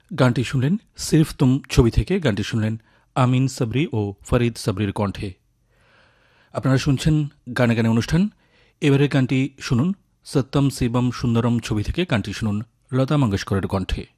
গানটি শুনলেন সির্ফ তুম ছবি থেকে। গানটি শুনলেন আমিন সাবরি ও ফরিদ সাবরির কণ্ঠে। আপনারা শুনছেন গানে গানে অনুষ্ঠান। এবারের গানটি শুনুন সত্যম শিবম সুন্দরম ছবি থেকে। গানটি শুনুন লতা মঙ্গেশকরের কণ্ঠে।